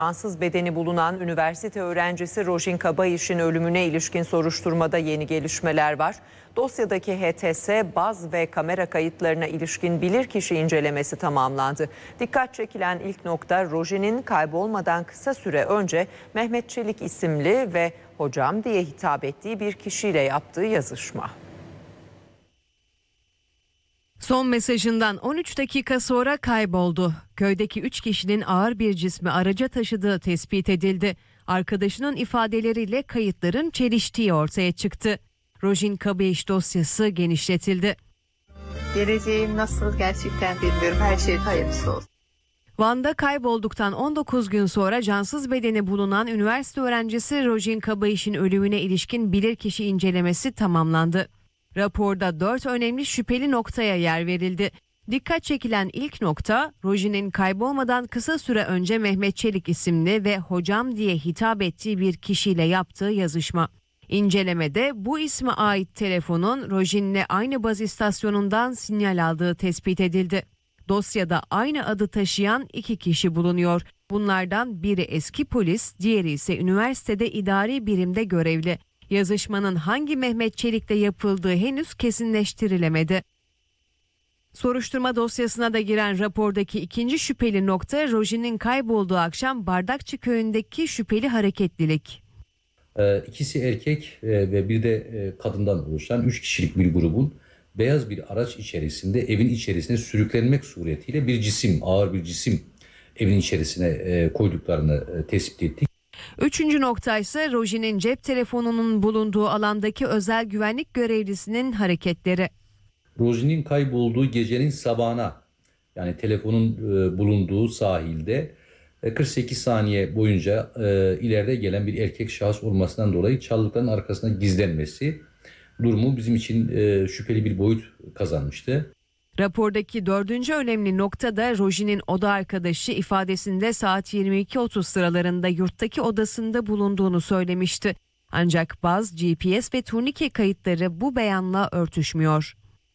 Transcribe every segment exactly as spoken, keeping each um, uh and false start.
Cansız bedeni bulunan üniversite öğrencisi Rojin Kabayiş'in ölümüne ilişkin soruşturmada yeni gelişmeler var. Dosyadaki H T S, baz ve kamera kayıtlarına ilişkin bilirkişi incelemesi tamamlandı. Dikkat çekilen ilk nokta Rojin'in kaybolmadan kısa süre önce Mehmet Çelik isimli ve hocam diye hitap ettiği bir kişiyle yaptığı yazışma. Son mesajından on üç dakika sonra kayboldu. Köydeki üç kişinin ağır bir cismi araca taşıdığı tespit edildi. Arkadaşının ifadeleriyle kayıtların çeliştiği ortaya çıktı. Rojin Kabayiş dosyası genişletildi. Geleceğim nasıl gerçekten bilmiyorum. Her şey hayırlısı olsun. Van'da kaybolduktan on dokuz gün sonra cansız bedeni bulunan üniversite öğrencisi Rojin Kabayiş'in ölümüne ilişkin bilirkişi incelemesi tamamlandı. Raporda dört önemli şüpheli noktaya yer verildi. Dikkat çekilen ilk nokta, Rojin'in kaybolmadan kısa süre önce Mehmet Çelik isimli ve hocam diye hitap ettiği bir kişiyle yaptığı yazışma. İncelemede bu isme ait telefonun Rojin'le aynı baz istasyonundan sinyal aldığı tespit edildi. Dosyada aynı adı taşıyan iki kişi bulunuyor. Bunlardan biri eski polis, diğeri ise üniversitede idari birimde görevli. Yazışmanın hangi Mehmet Çelik'le yapıldığı henüz kesinleştirilemedi. Soruşturma dosyasına da giren rapordaki ikinci şüpheli nokta Rojin'in kaybolduğu akşam Bardakçı köyündeki şüpheli hareketlilik. Ee, ikisi erkek e, ve bir de e, kadından oluşan üç kişilik bir grubun beyaz bir araç içerisinde evin içerisine sürüklenmek suretiyle bir cisim, ağır bir cisim evin içerisine e, koyduklarını e, tespit ettik. Üçüncü nokta ise Rojin'in cep telefonunun bulunduğu alandaki özel güvenlik görevlisinin hareketleri. Rojin'in kaybolduğu gecenin sabahına, yani telefonun e, bulunduğu sahilde e, kırk sekiz saniye boyunca e, ileride gelen bir erkek şahıs olmasından dolayı çalılıkların arkasına gizlenmesi durumu bizim için e, şüpheli bir boyut kazanmıştı. Rapordaki dördüncü önemli nokta da Rojin'in oda arkadaşı ifadesinde saat yirmi iki otuz sıralarında yurttaki odasında bulunduğunu söylemişti. Ancak bazı G P S ve turnike kayıtları bu beyanla örtüşmüyor.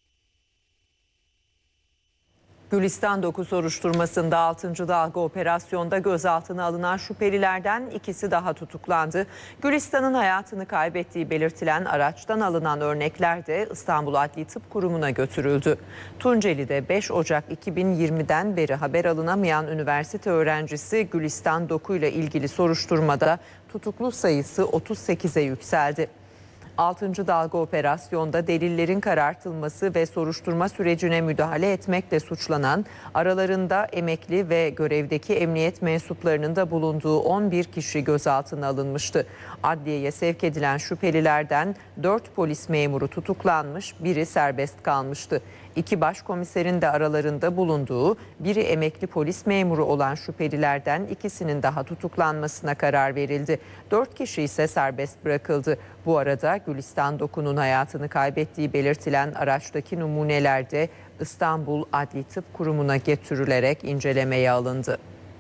Gülistan Doku soruşturmasında altıncı dalga operasyonda gözaltına alınan şüphelilerden ikisi daha tutuklandı. Gülistan'ın hayatını kaybettiği belirtilen araçtan alınan örnekler de İstanbul Adli Tıp Kurumu'na götürüldü. Tunceli'de beş Ocak iki bin yirmiden beri haber alınamayan üniversite öğrencisi Gülistan Doku ile ilgili soruşturmada tutuklu sayısı otuz sekize yükseldi. altıncı dalga operasyonda delillerin karartılması ve soruşturma sürecine müdahale etmekle suçlanan, aralarında emekli ve görevdeki emniyet mensuplarının da bulunduğu on bir kişi gözaltına alınmıştı. Adliyeye sevk edilen şüphelilerden dört polis memuru tutuklanmış, biri serbest kalmıştı. İki başkomiserin de aralarında bulunduğu, biri emekli polis memuru olan şüphelilerden ikisinin daha tutuklanmasına karar verildi. Dört kişi ise serbest bırakıldı. Bu arada Gülistan Doku'nun hayatını kaybettiği belirtilen araçtaki numuneler de İstanbul Adli Tıp Kurumu'na getirilerek incelemeye alındı.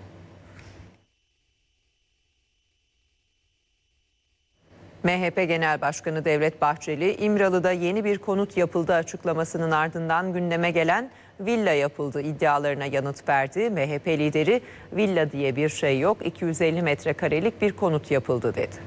M H P Genel Başkanı Devlet Bahçeli, İmralı'da yeni bir konut yapıldı açıklamasının ardından gündeme gelen villa yapıldı iddialarına yanıt verdi. M H P lideri villa diye bir şey yok, iki yüz elli metrekarelik bir konut yapıldı dedi.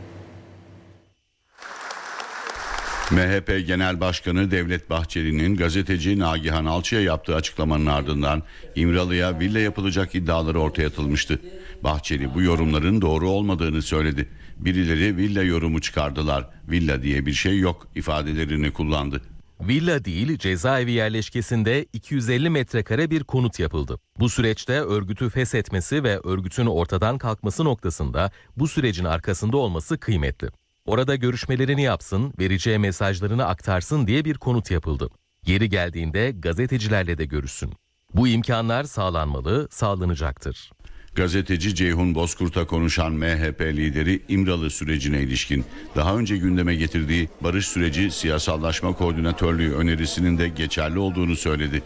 M H P Genel Başkanı Devlet Bahçeli'nin gazeteci Nagihan Alçı'ya yaptığı açıklamanın ardından İmralı'ya villa yapılacak iddiaları ortaya atılmıştı. Bahçeli bu yorumların doğru olmadığını söyledi. Birileri villa yorumu çıkardılar. Villa diye bir şey yok ifadelerini kullandı. Villa değil, cezaevi yerleşkesinde iki yüz elli metrekare bir konut yapıldı. Bu süreçte örgütü feshetmesi ve örgütün ortadan kalkması noktasında bu sürecin arkasında olması kıymetli. Orada görüşmelerini yapsın, vereceği mesajlarını aktarsın diye bir konut yapıldı. Yeri geldiğinde gazetecilerle de görüşsün. Bu imkanlar sağlanmalı, sağlanacaktır. Gazeteci Ceyhun Bozkurt'a konuşan M H P lideri İmralı sürecine ilişkin daha önce gündeme getirdiği barış süreci siyasallaşma koordinatörlüğü önerisinin de geçerli olduğunu söyledi.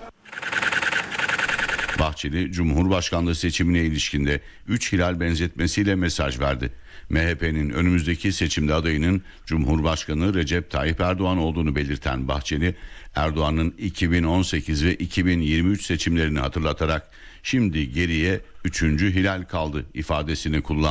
Bahçeli, Cumhurbaşkanlığı seçimine ilişkinde üç hilal benzetmesiyle mesaj verdi. M H P'nin önümüzdeki seçimde adayının Cumhurbaşkanı Recep Tayyip Erdoğan olduğunu belirten Bahçeli, Erdoğan'ın iki bin on sekiz ve iki bin yirmi üç seçimlerini hatırlatarak Şimdi geriye üçüncü hilal kaldı ifadesini kullandı.